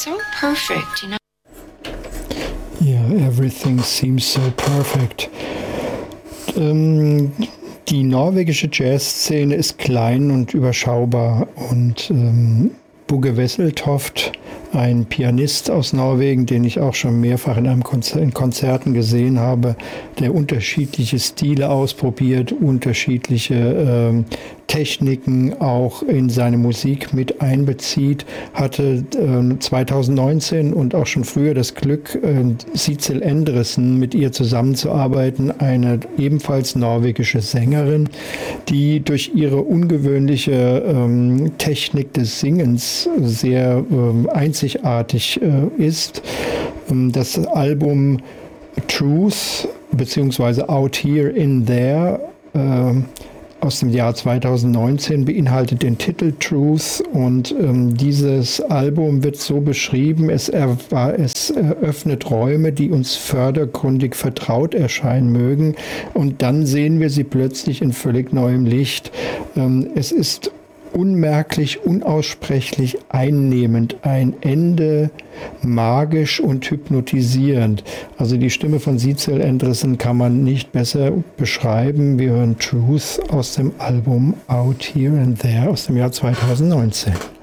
so perfect, you know? Yeah, everything seems so perfect. Die norwegische Jazzszene ist klein und überschaubar und Bugge Wesseltoft, ein Pianist aus Norwegen, den ich auch schon mehrfach in Konzerten gesehen habe, der unterschiedliche Stile ausprobiert, unterschiedliche Techniken auch in seine Musik mit einbezieht, hatte 2019 und auch schon früher das Glück, Sidsel Endresen mit ihr zusammenzuarbeiten, eine ebenfalls norwegische Sängerin, die durch ihre ungewöhnliche Technik des Singens sehr einzigartig ist. Das Album Truth bzw. Out Here in There aus dem Jahr 2019 beinhaltet den Titel Truth und dieses Album wird so beschrieben, es eröffnet Räume, die uns fördergründig vertraut erscheinen mögen und dann sehen wir sie plötzlich in völlig neuem Licht. Es ist unmerklich, unaussprechlich einnehmend, ein Ende magisch und hypnotisierend. Also die Stimme von Sidsel Endresen kann man nicht besser beschreiben. Wir hören Truth aus dem Album Out Here and There aus dem Jahr 2019.